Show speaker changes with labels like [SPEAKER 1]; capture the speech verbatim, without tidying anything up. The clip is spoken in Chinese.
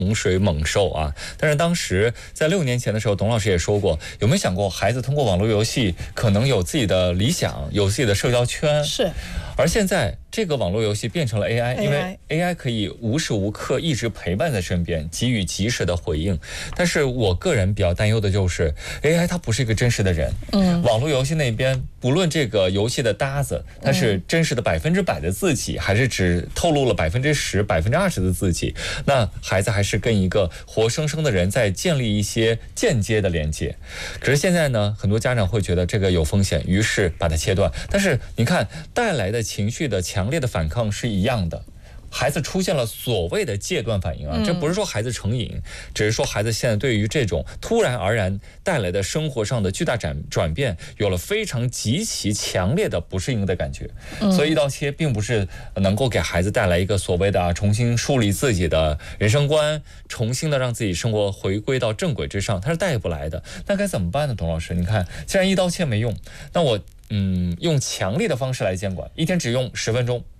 [SPEAKER 1] 洪水猛兽啊！但是当时在六年前的时候，董老师也说过，有没有想过孩子通过网络游戏可能有自己的理想，有自己的社交圈？
[SPEAKER 2] 是。
[SPEAKER 1] 而现在这个网络游戏变成了 A I， 因为 A I 可以无时无刻一直陪伴在身边，给予及时的回应。但是我个人比较担忧的就是 A I 它不是一个真实的人。嗯，网络游戏那边不论这个游戏的搭子，它是真实的百分之百的自己，还是只透露了百分之十、百分之二十的自己，那孩子还是跟一个活生生的人在建立一些间接的连接。可是现在呢，很多家长会觉得这个有风险，于是把它切断。但是你看带来的情绪的强烈的反抗是一样的。孩子出现了所谓的戒断反应啊，这不是说孩子成瘾，只是说孩子现在对于这种突然而然带来的生活上的巨大转转变，有了非常极其强烈的不适应的感觉。所以一刀切并不是能够给孩子带来一个所谓的啊重新树立自己的人生观，重新的让自己生活回归到正轨之上，它是带不来的。那该怎么办呢？董老师，你看，既然一刀切没用，那我嗯用强力的方式来监管，一天只用十分钟。